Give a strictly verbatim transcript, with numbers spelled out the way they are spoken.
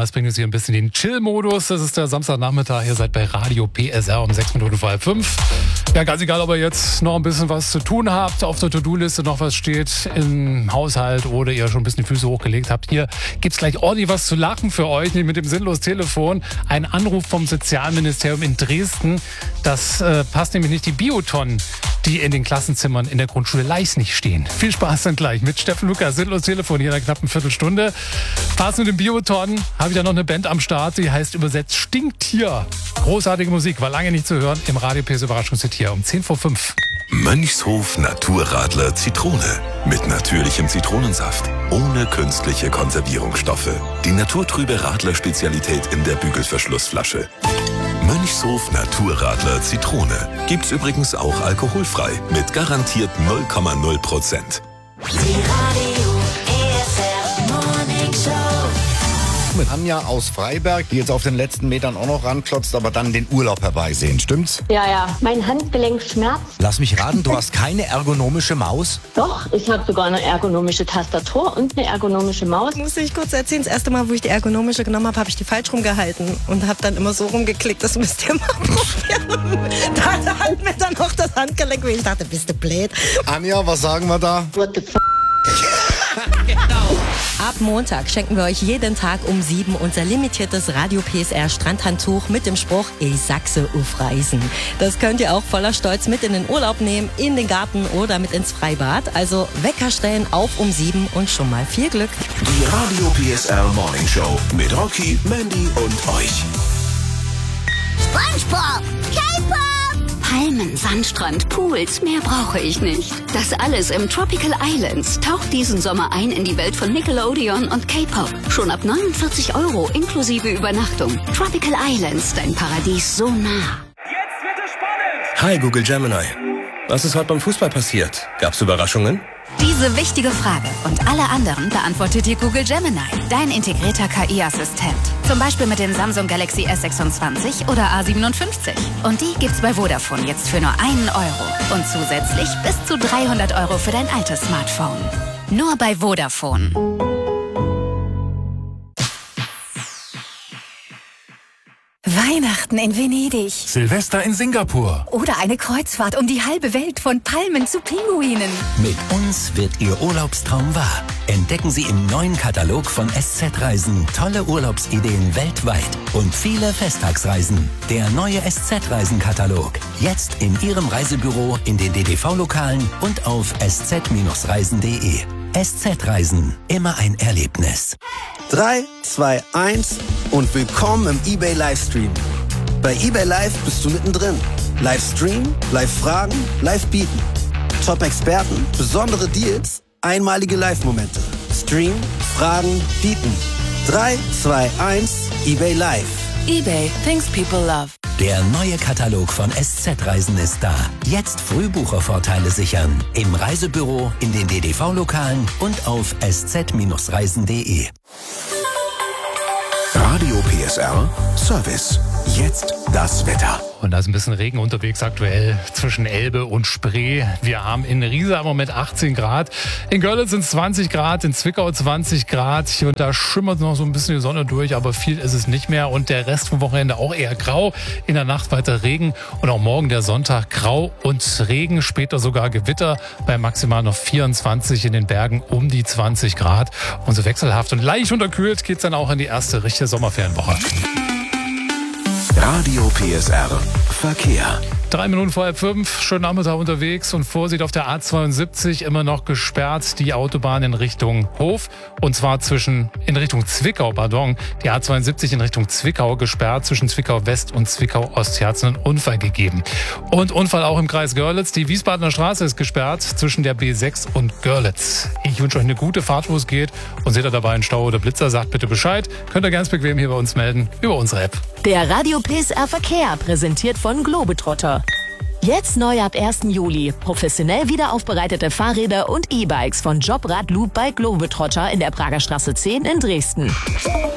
das bringt uns hier ein bisschen in den Chill-Modus. Das ist der Samstagnachmittag. Ihr seid bei Radio P S R um sechs Minuten vor halb fünf. Ja, ganz egal, ob ihr jetzt noch ein bisschen was zu tun habt, auf der To-Do-Liste noch was steht im Haushalt oder ihr schon ein bisschen die Füße hochgelegt habt. Hier gibt's gleich ordentlich was zu lachen für euch, nämlich mit dem Sinnlos-Telefon. Ein Anruf vom Sozialministerium in Dresden. Das äh, passt nämlich nicht, die Biotonnen, die in den Klassenzimmern in der Grundschule Leis nicht stehen. Viel Spaß dann gleich mit Steffen Lukas, Sinnlos-Telefon hier in einer knappen Viertelstunde. Passend mit den Biotonnen habe ich ja noch eine Band am Start, die heißt übersetzt Stinktier. Großartige Musik, war lange nicht zu hören im Radio P S Überraschungshit hier um zehn vor fünf. Mönchshof Naturradler Zitrone. Mit natürlichem Zitronensaft. Ohne künstliche Konservierungsstoffe. Die naturtrübe Radler-Spezialität in der Bügelverschlussflasche. Mönchshof Naturradler Zitrone. Gibt's übrigens auch alkoholfrei. Mit garantiert null Komma null Prozent. Die Radio P S R Morning Show. Mit Anja aus Freiberg, die jetzt auf den letzten Metern auch noch ranklotzt, aber dann den Urlaub herbeisehen, stimmt's? Ja, ja, mein Handgelenk schmerzt. Lass mich raten, du hast keine ergonomische Maus? Doch, ich habe sogar eine ergonomische Tastatur und eine ergonomische Maus. Muss ich kurz erzählen, das erste Mal, wo ich die ergonomische genommen habe, habe ich die falsch rumgehalten und habe dann immer so rumgeklickt, das müsst ihr mal probieren. Da hat mir dann noch das Handgelenk weh. Ich dachte, bist du blöd? Anja, was sagen wir da? What the f***? Ab Montag schenken wir euch jeden Tag um sieben unser limitiertes Radio P S R Strandhandtuch mit dem Spruch Ich Sachse auf Reisen. Das könnt ihr auch voller Stolz mit in den Urlaub nehmen, in den Garten oder mit ins Freibad. Also Wecker stellen auf um sieben und schon mal viel Glück. Die Radio P S R Morning Show mit Rocky, Mandy und euch. SpongeBob, K-Pop, Palmen, Sandstrand, Pools, mehr brauche ich nicht. Das alles im Tropical Islands. Taucht diesen Sommer ein in die Welt von Nickelodeon und K-Pop. Schon ab neunundvierzig Euro inklusive Übernachtung. Tropical Islands, dein Paradies so nah. Jetzt wird es spannend! Hi Google Gemini. Was ist heute beim Fußball passiert? Gab's Überraschungen? Diese wichtige Frage und alle anderen beantwortet dir Google Gemini, dein integrierter K I-Assistent. Zum Beispiel mit dem Samsung Galaxy S sechsundzwanzig oder A siebenundfünfzig. Und die gibt's bei Vodafone jetzt für nur einen Euro. Und zusätzlich bis zu dreihundert Euro für dein altes Smartphone. Nur bei Vodafone. Weihnachten in Venedig. Silvester in Singapur. Oder eine Kreuzfahrt um die halbe Welt von Palmen zu Pinguinen. Mit uns wird Ihr Urlaubstraum wahr. Entdecken Sie im neuen Katalog von S Z Reisen tolle Urlaubsideen weltweit und viele Festtagsreisen. Der neue S Z Reisen-Katalog. Jetzt in Ihrem Reisebüro, in den D D V-Lokalen und auf s z Reisen punkt de. S Z Reisen. Immer ein Erlebnis. drei, zwei, eins und willkommen im eBay Livestream. Bei eBay Live bist du mittendrin. Livestream, Live-Fragen, Live-Bieten. Top-Experten, besondere Deals, einmalige Live-Momente. Stream, Fragen, Bieten. drei, zwei, eins, eBay Live. eBay, things people love. Der neue Katalog von S Z Reisen ist da. Jetzt Frühbuchervorteile sichern. Im Reisebüro, in den D D V-Lokalen und auf s z Reisen punkt de. Radio P S R Service. Jetzt das Wetter. Und da ist ein bisschen Regen unterwegs aktuell zwischen Elbe und Spree. Wir haben in Riesa im Moment achtzehn Grad. In Görlitz sind es zwanzig Grad, in Zwickau zwanzig Grad. Hier und da schimmert noch so ein bisschen die Sonne durch, aber viel ist es nicht mehr. Und der Rest vom Wochenende auch eher grau. In der Nacht weiter Regen und auch morgen der Sonntag grau und Regen. Später sogar Gewitter bei maximal noch vierundzwanzig, in den Bergen um die zwanzig Grad. Und so wechselhaft und leicht unterkühlt geht's dann auch in die erste richtige Sommerferienwoche. Radio P S R Verkehr. Drei Minuten vor halb fünf, schönen Nachmittag unterwegs und Vorsicht auf der A zweiundsiebzig, immer noch gesperrt, die Autobahn in Richtung Hof und zwar zwischen, in Richtung Zwickau, pardon, die A zweiundsiebzig in Richtung Zwickau gesperrt, zwischen Zwickau West und Zwickau Ost, hier hat es einen Unfall gegeben. Und Unfall auch im Kreis Görlitz, die Wiesbadener Straße ist gesperrt zwischen der B sechs und Görlitz. Ich wünsche euch eine gute Fahrt, wo es geht und seht ihr dabei einen Stau oder Blitzer, sagt bitte Bescheid, könnt ihr ganz bequem hier bei uns melden, über unsere App. Der Radio P S R Verkehr, präsentiert von Globetrotter. Jetzt neu ab ersten Juli. Professionell wiederaufbereitete Fahrräder und E-Bikes von Jobrad Loop bei Globetrotter in der Prager Straße zehn in Dresden.